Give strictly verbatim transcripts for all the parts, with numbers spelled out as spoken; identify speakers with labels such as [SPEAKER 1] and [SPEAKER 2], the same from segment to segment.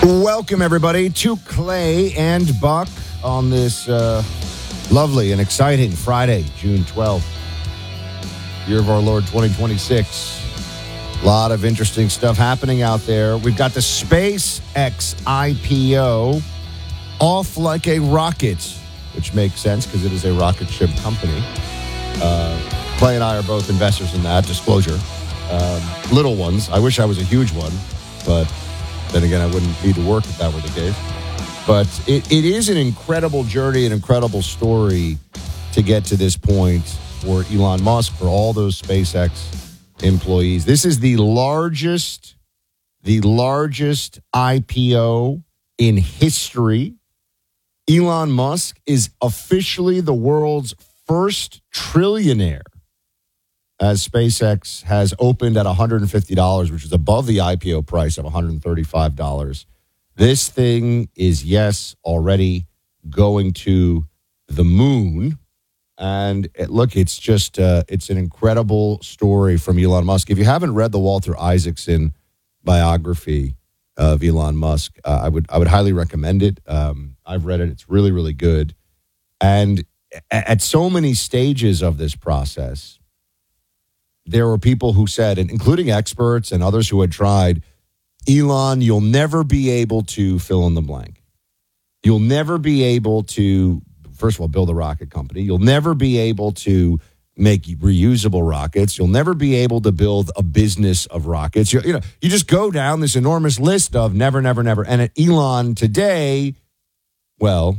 [SPEAKER 1] Welcome, everybody, to Clay and Buck on this uh, lovely and exciting Friday, June twelfth, year of our Lord twenty twenty-six. A lot of interesting stuff happening out there. We've got the SpaceX I P O off like a rocket, which makes sense because it is a rocket ship company. Uh, Clay and I are both investors in that, disclosure. Um, little ones. I wish I was a huge one, but then again, I wouldn't need to work if that were the case. But it, it is an incredible journey, an incredible story to get to this point for Elon Musk, for all those SpaceX employees. This is the largest, the largest I P O in history. Elon Musk is officially the world's first trillionaire, as SpaceX has opened at one hundred fifty dollars, which is above the I P O price of one hundred thirty-five dollars. This thing is, yes, already going to the moon. And it, look, it's just, uh, it's an incredible story from Elon Musk. If you haven't read the Walter Isaacson biography of Elon Musk, uh, I would I would highly recommend it. Um, I've read it. It's really, really good. And at so many stages of this process, there were people who said, and including experts and others who had tried, Elon, you'll never be able to fill in the blank. You'll never be able to, first of all, build a rocket company. You'll never be able to make reusable rockets. You'll never be able to build a business of rockets. You, you know, you just go down this enormous list of never, never, never. And at Elon today, well,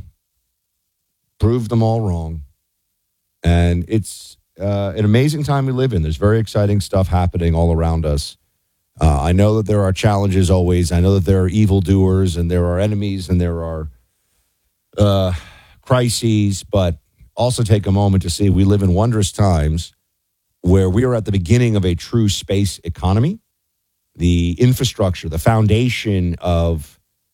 [SPEAKER 1] proved them all wrong. And it's Uh, an amazing time we live in. There's very exciting stuff happening all around us. Uh, I know that there are challenges always. I know that there are evildoers and there are enemies and there are uh, crises, but also take a moment to see we live in wondrous times where we are at the beginning of a true space economy. The infrastructure, the foundation of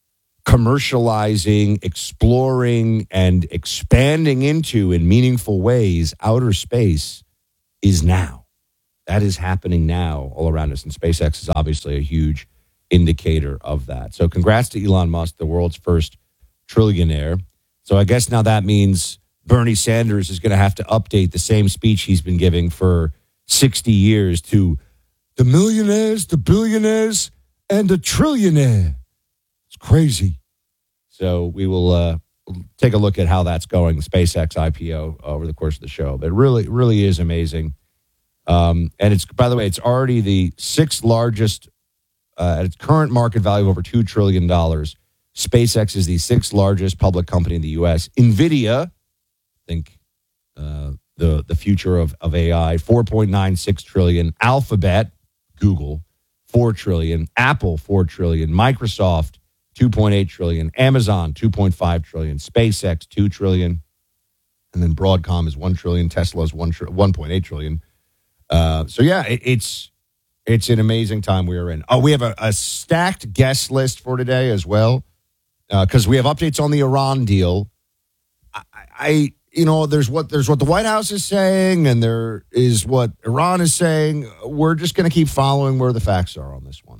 [SPEAKER 1] commercializing, exploring, and expanding into in meaningful ways outer space is now. That is happening now all around us, and SpaceX is obviously a huge indicator of that. So congrats to Elon Musk, the world's first trillionaire. So I guess now that means Bernie Sanders is going to have to update the same speech he's been giving for sixty years to the millionaires, the billionaires, and the trillionaire. It's crazy. So we will uh, take a look at how that's going, the SpaceX I P O, over the course of the show. But it really, really is amazing. Um, and it's, by the way, it's already the sixth largest, uh, at its current market value of over two trillion dollars. SpaceX is the sixth largest public company in the U S. NVIDIA, I think uh, the, the future of, of A I, four point nine six trillion dollars. Alphabet, Google, four trillion dollars. Apple, four trillion dollars. Microsoft, two point eight trillion dollars. Amazon, two point five trillion dollars. SpaceX, two trillion dollars. And then Broadcom is one trillion dollars. Tesla is one point eight trillion dollars. Uh, so, yeah, it, it's it's an amazing time we are in. Oh, we have a, a stacked guest list for today as well, because uh, we have updates on the Iran deal. I, I, you know, there's what there's what the White House is saying, and there is what Iran is saying. We're just going to keep following where the facts are on this one.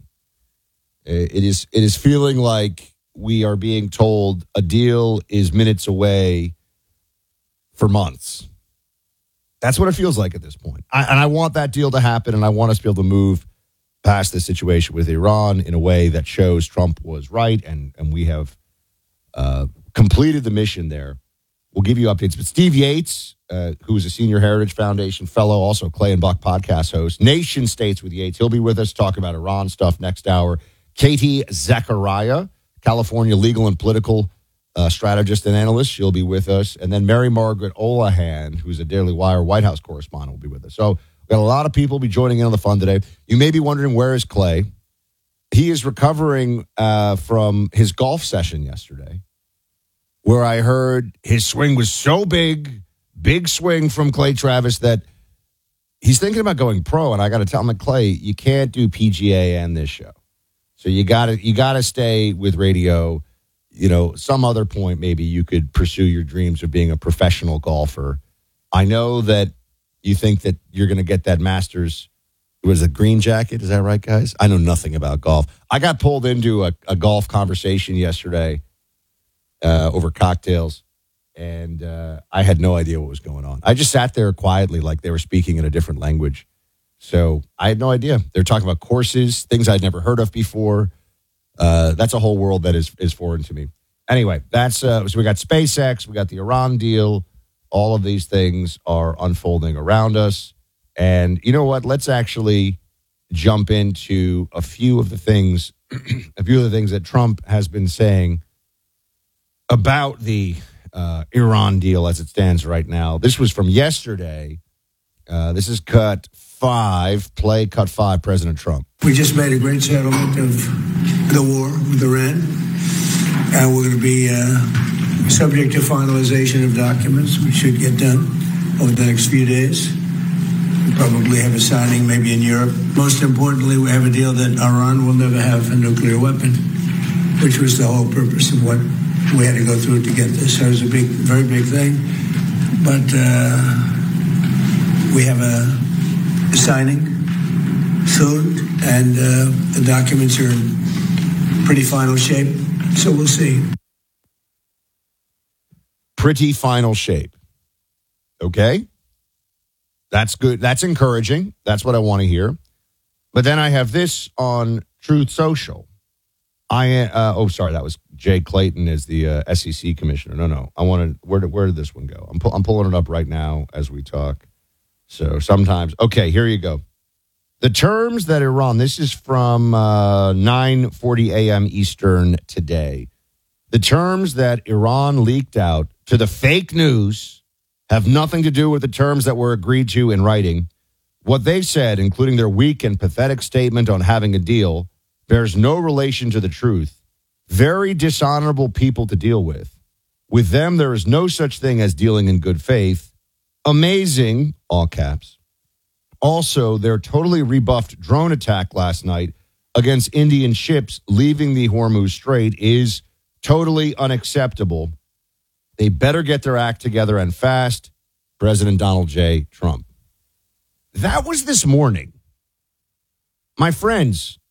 [SPEAKER 1] It is it is feeling like we are being told a deal is minutes away for months. That's what it feels like at this point. I, and I want that deal to happen, and I want us to be able to move past the situation with Iran in a way that shows Trump was right, and, and we have uh, completed the mission there. We'll give you updates. But Steve Yates, uh, who is a Senior Heritage Foundation fellow, also Clay and Buck podcast host, Nation States with Yates. He'll be with us talking about Iran stuff next hour. Katie Zachariah, California legal and political uh, strategist and analyst. She'll be with us. And then Mary Margaret Olahan, who's a Daily Wire White House correspondent, will be with us. So we've got a lot of people be joining in on the fun today. You may be wondering, where is Clay? He is recovering uh, from his golf session yesterday, where I heard his swing was so big, big swing from Clay Travis, that he's thinking about going pro. And I got to tell him, like, Clay, you can't do P G A and this show. So you got to you got to stay with radio. You know, some other point, maybe you could pursue your dreams of being a professional golfer. I know that you think that you're going to get that Masters It was a green jacket. Is that right, guys? I know nothing about golf. I got pulled into a, a golf conversation yesterday uh, over cocktails, and uh, I had no idea what was going on. I just sat there quietly like they were speaking in a different language. So I had no idea. They're talking about courses, things I'd never heard of before. Uh, that's a whole world that is is foreign to me. Anyway, that's uh, so we got SpaceX, we got the Iran deal. All of these things are unfolding around us. And you know what? Let's actually jump into a few of the things, a few of the things that Trump has been saying about the uh, Iran deal as it stands right now. This was from yesterday. Uh, this is cut five, play cut five, President Trump.
[SPEAKER 2] We just made a great settlement of the war with Iran, and we're going to be uh, subject to finalization of documents, which should get done over the next few days. We'll probably have a signing maybe in Europe. Most importantly, we have a deal that Iran will never have a nuclear weapon, which was the whole purpose of what we had to go through to get this. So it was a big, very big thing. But uh, we have a signing soon, and uh, the documents are in pretty final shape, so we'll see.
[SPEAKER 1] Pretty final shape. Okay? That's good. That's encouraging. That's what I want to hear. But then I have this on Truth Social. I uh, oh, sorry, that was Jay Clayton as the uh, S E C commissioner. No, no. I wanted, where did, where did this one go? I'm, pu- I'm pulling it up right now as we talk. So sometimes, okay, here you go. The terms that Iran, this is from uh, nine forty a.m. Eastern today. The terms that Iran leaked out to the fake news have nothing to do with the terms that were agreed to in writing. What they said, including their weak and pathetic statement on having a deal, bears no relation to the truth. Very dishonorable people to deal with. With them, there is no such thing as dealing in good faith. Amazing, all caps. Also, their totally rebuffed drone attack last night against Indian ships leaving the Hormuz Strait is totally unacceptable. They better get their act together and fast. President Donald J. Trump. That was this morning. My friends,